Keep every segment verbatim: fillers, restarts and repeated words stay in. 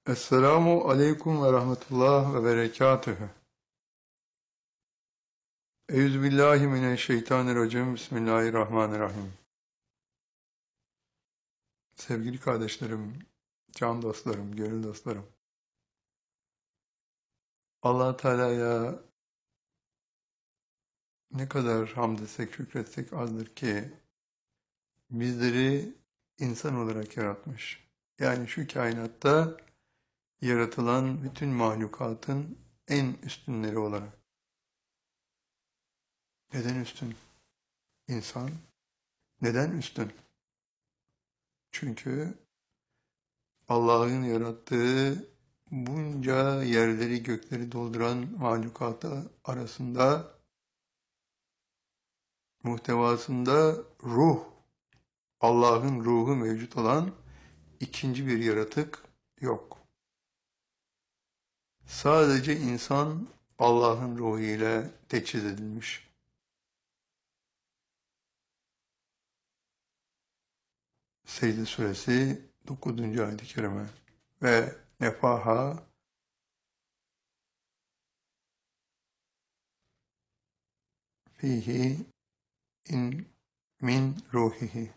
Esselamu aleyküm ve rahmetullah ve berekatühü. Euzubillahimineşşeytanirracim. Bismillahirrahmanirrahim. Sevgili kardeşlerim, can dostlarım, gönül dostlarım. Allah Teala'ya ne kadar hamd etsek, şükretsek azdır ki bizleri insan olarak yaratmış. Yani şu kainatta yaratılan bütün mahlukatın en üstünleri olarak. Neden üstün? İnsan. Neden üstün? Çünkü Allah'ın yarattığı bunca yerleri gökleri dolduran mahlukatı arasında muhtevasında ruh, Allah'ın ruhu mevcut olan ikinci bir yaratık yok. Sadece insan Allah'ın ruhu ile teçhiz edilmiş. Secde Suresi dokuzuncu ayet-i kerime ve nefaha fihi in min ruhihi.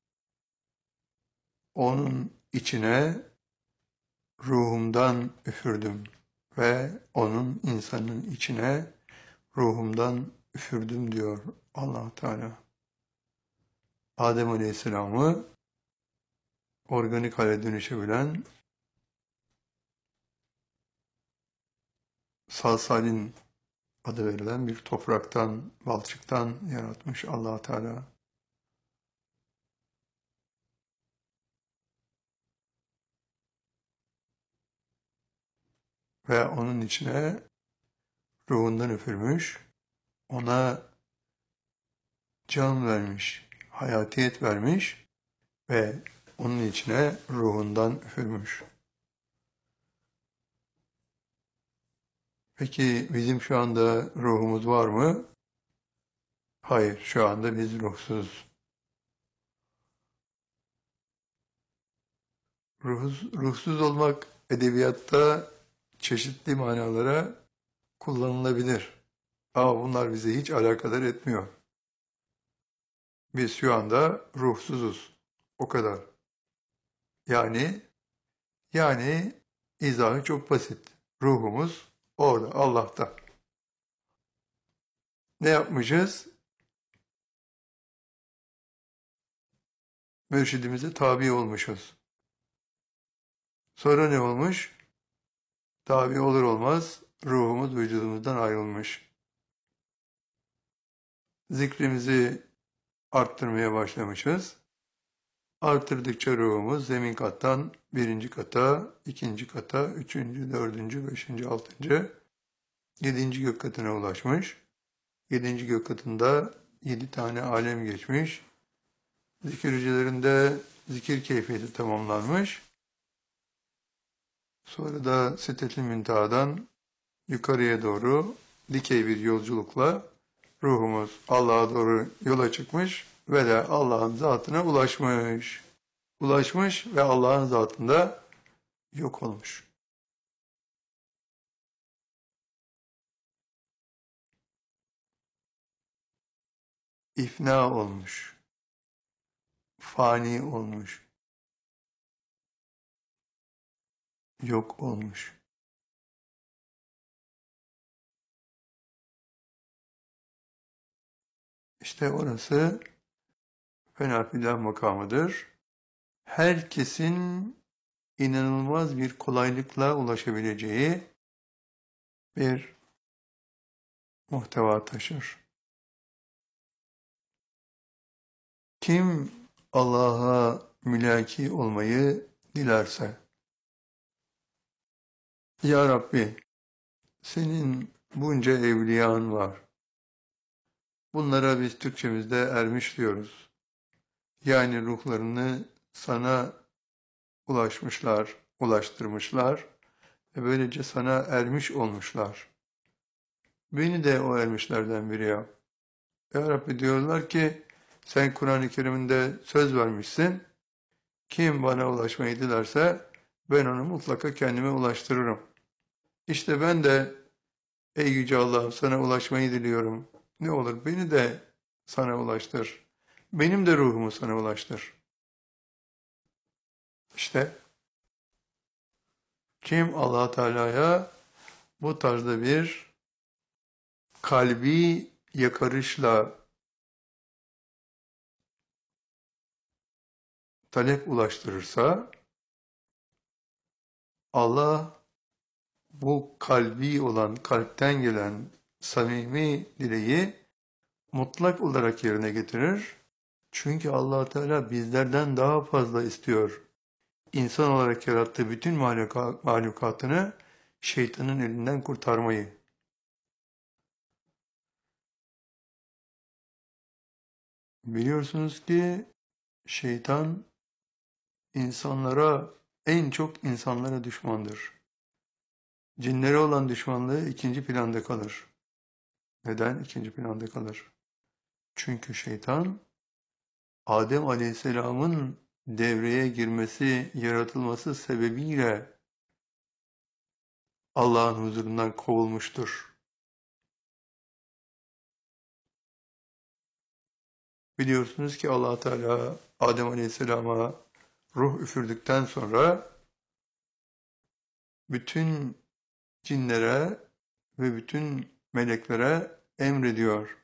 Onun içine ruhumdan üfürdüm ve onun insanın içine ruhumdan üfürdüm diyor Allah Teala. Adem Aleyhisselam'ı organik hale dönüşebilen salsalin adı verilen bir topraktan, balçıktan yaratmış Allah Teala. Ve onun içine ruhundan üfürmüş, ona can vermiş, hayatiyet vermiş ve onun içine ruhundan üfürmüş. Peki bizim şu anda ruhumuz var mı? Hayır, şu anda biz ruhsuz. Ruhsuz, ruhsuz olmak edebiyatta çeşitli manalara kullanılabilir. Ama bunlar bizi hiç alakadar etmiyor. Biz şu anda ruhsuzuz. O kadar. Yani, yani izahı çok basit. Ruhumuz orada, Allah'ta. Ne yapmışız? Mürşidimize tabi olmuşuz. Sonra ne olmuş? Tabi olur olmaz ruhumuz vücudumuzdan ayrılmış. Zikrimizi arttırmaya başlamışız. Artırdıkça ruhumuz zemin kattan birinci kata, ikinci kata, üçüncü, dördüncü, beşinci, altıncı, yedinci gök katına ulaşmış. Yedinci gök katında yedi tane alem geçmiş. Zikir hücrelerinde zikir keyfiyeti tamamlanmış. Sonra da Sidret-i Münteha'dan yukarıya doğru dikey bir yolculukla ruhumuz Allah'a doğru yola çıkmış ve de Allah'ın zatına ulaşmış. Ulaşmış ve Allah'ın zatında yok olmuş. İfna olmuş. Fani olmuş. Yok olmuş. İşte orası fenafillah makamıdır. Herkesin inanılmaz bir kolaylıkla ulaşabileceği bir muhteva taşır. Kim Allah'a mülaki olmayı dilerse, Ya Rabbi, senin bunca evliyan var. Bunlara biz Türkçemizde ermiş diyoruz. Yani ruhlarını sana ulaşmışlar, ulaştırmışlar ve böylece sana ermiş olmuşlar. Beni de o ermişlerden biri yap. Ya Rabbi diyorlar ki, sen Kur'an-ı Kerim'inde söz vermişsin. Kim bana ulaşmayı dilerse ben onu mutlaka kendime ulaştırırım. İşte ben de ey Yüce Allah'ım sana ulaşmayı diliyorum. Ne olur beni de sana ulaştır. Benim de ruhumu sana ulaştır. İşte kim Allah Teala'ya bu tarzda bir kalbi yakarışla talep ulaştırırsa Allah bu kalbi olan, kalpten gelen samimi dileği mutlak olarak yerine getirir. Çünkü Allah Teala bizlerden daha fazla istiyor. İnsan olarak yarattığı bütün mahluka- mahlukatını şeytanın elinden kurtarmayı. Biliyorsunuz ki şeytan insanlara, en çok insanlara düşmandır. Cinlere olan düşmanlığı ikinci planda kalır. Neden ikinci planda kalır? Çünkü şeytan Adem Aleyhisselam'ın devreye girmesi, yaratılması sebebiyle Allah'ın huzurundan kovulmuştur. Biliyorsunuz ki Allah Teala Adem Aleyhisselam'a ruh üfürdükten sonra bütün cinlere ve bütün meleklere emrediyor.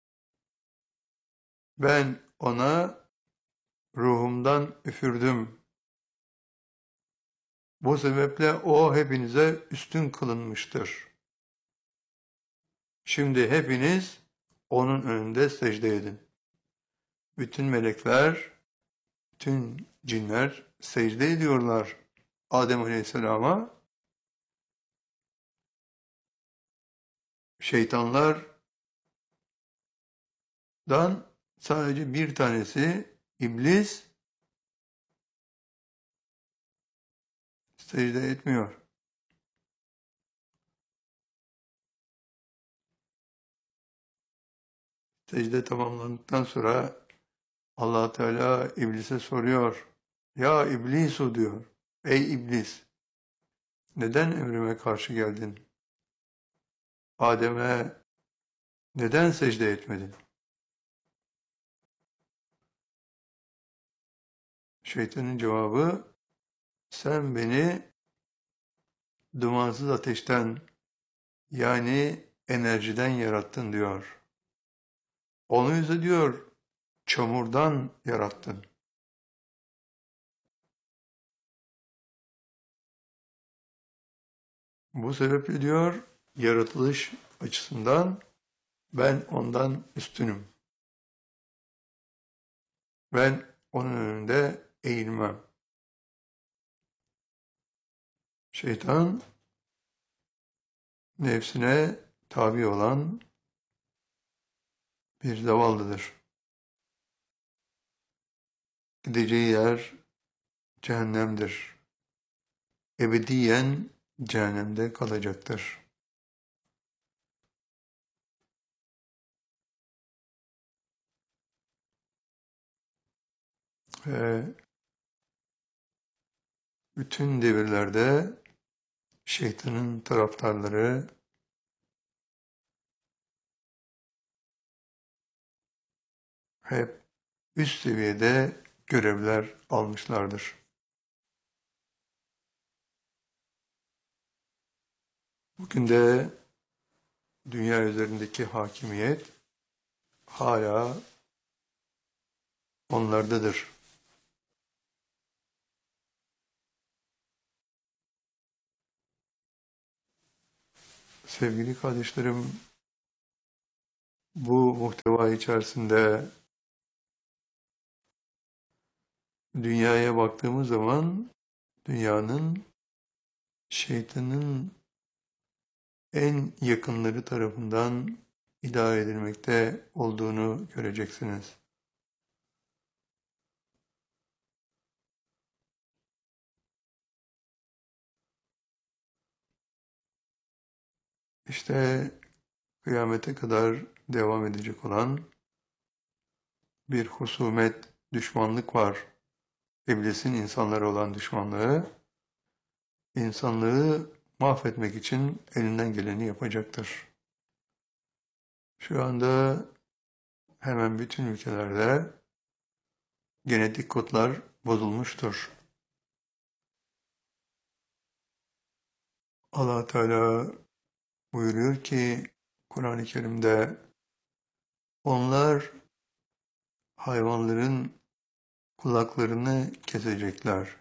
Ben ona ruhumdan üfürdüm. Bu sebeple o hepinize üstün kılınmıştır. Şimdi hepiniz onun önünde secde edin. Bütün melekler, bütün cinler secde ediyorlar Adem Aleyhisselam'a. Şeytanlardan sadece bir tanesi iblis secde etmiyor. Secde tamamlandıktan sonra Allah Teala iblise soruyor. Ya İblisu diyor. Ey iblis, neden emrime karşı geldin? Adem'e neden secde etmedin? Şeytanın cevabı, sen beni dumansız ateşten, yani enerjiden yarattın diyor. Onu ise diyor, çamurdan yarattın. Bu sebeple diyor, yaratılış açısından ben ondan üstünüm. Ben onun önünde eğilmem. Şeytan, nefsine tabi olan bir zavallıdır. Gideceği yer cehennemdir. Ebediyen cehennemde kalacaktır. Ve bütün devirlerde şeytanın taraftarları hep üst seviyede görevler almışlardır. Bugün de dünya üzerindeki hakimiyet hala onlardadır. Sevgili kardeşlerim, bu muhteva içerisinde dünyaya baktığımız zaman dünyanın şeytanın en yakınları tarafından idare edilmekte olduğunu göreceksiniz. İşte kıyamete kadar devam edecek olan bir husumet, düşmanlık var. İblisin insanlara olan düşmanlığı. insanlığı mahvetmek için elinden geleni yapacaktır. Şu anda hemen bütün ülkelerde genetik kodlar bozulmuştur. Allah Teala buyuruyor ki Kur'an-ı Kerim'de onlar hayvanların kulaklarını kesecekler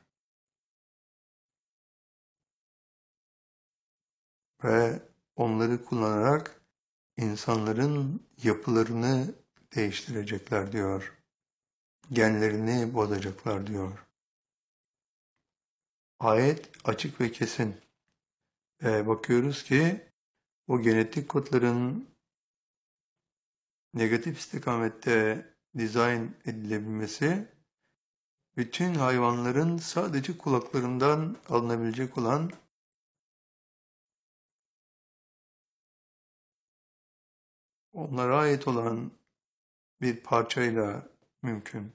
ve onları kullanarak insanların yapılarını değiştirecekler diyor. Genlerini bozacaklar diyor. Ayet açık ve kesin. Ee, bakıyoruz ki o genetik kodların negatif istikamette dizayn edilebilmesi, bütün hayvanların sadece kulaklarından alınabilecek olan onlara ait olan bir parçayla mümkün.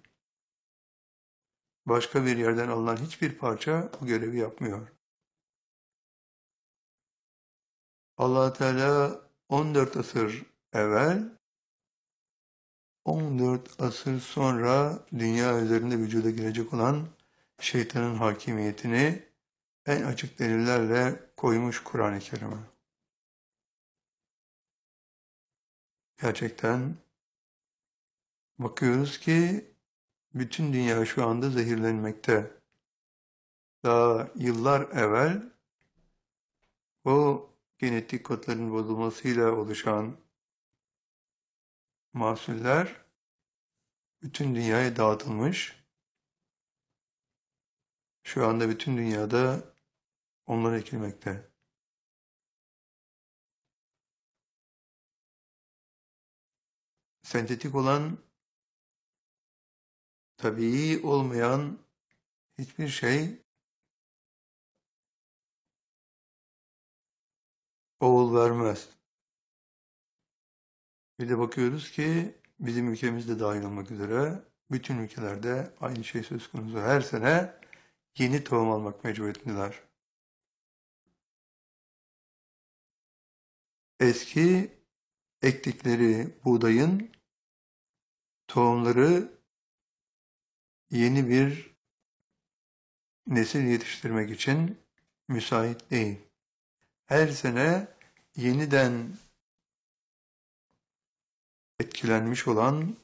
Başka bir yerden alınan hiçbir parça bu görevi yapmıyor. Allah Teala on dört asır evvel, on dört asır sonra dünya üzerinde vücuda girecek olan şeytanın hakimiyetini en açık delillerle koymuş Kur'an-ı Kerim'e. Gerçekten bakıyoruz ki bütün dünya şu anda zehirlenmekte. Daha yıllar evvel o genetik kodların bozulmasıyla oluşan mahsuller bütün dünyaya dağıtılmış. Şu anda bütün dünyada onlar ekilmekte. Sentetik olan, tabii olmayan hiçbir şey oğul vermez. Bir de bakıyoruz ki bizim ülkemizde dahil olmak üzere bütün ülkelerde aynı şey söz konusu. Her sene yeni tohum almak mecburiyetindeler. Eski ektikleri buğdayın tohumları yeni bir nesil yetiştirmek için müsait değil. Her sene yeniden etkilenmiş olan,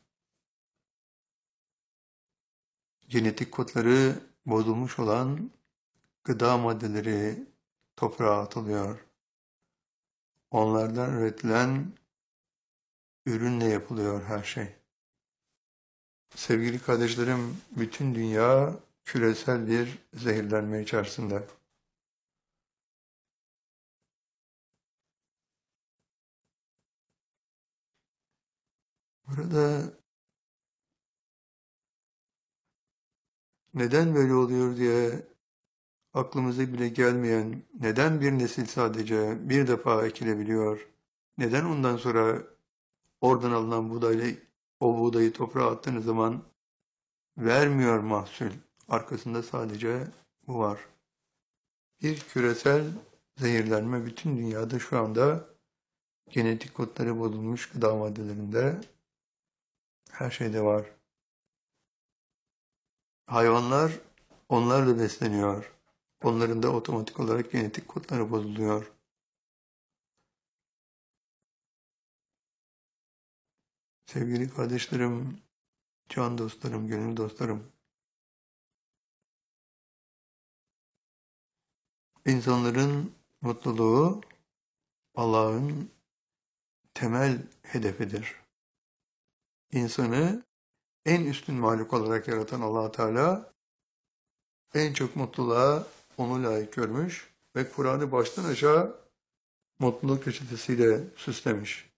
genetik kodları bozulmuş olan gıda maddeleri toprağa atılıyor. Onlardan üretilen ürünle yapılıyor her şey. Sevgili kardeşlerim, bütün dünya küresel bir zehirlenme içerisinde. Burada neden böyle oluyor diye aklımıza bile gelmeyen, neden bir nesil sadece bir defa ekilebiliyor, neden ondan sonra oradan alınan buğdayla o buğdayı toprağa attığınız zaman vermiyor mahsul. Arkasında sadece bu var. Bir küresel zehirlenme bütün dünyada şu anda genetik kodları bozulmuş gıda maddelerinde her şeyde var. Hayvanlar onlarla besleniyor. Onların da otomatik olarak genetik kodları bozuluyor. Sevgili kardeşlerim, can dostlarım, gönül dostlarım, İnsanların mutluluğu Allah'ın temel hedefidir. İnsanı en üstün mahluk olarak yaratan Allah Teala en çok mutluluğa onu layık görmüş ve Kur'an'ı baştan aşağı mutluluk reçetesiyle süslemiş.